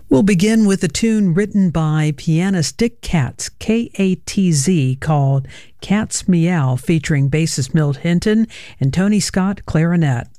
We'll begin with a tune written by pianist Dick Katz, K-A-T-Z, called Cat's Meow, featuring bassist Milt Hinton and Tony Scott clarinet.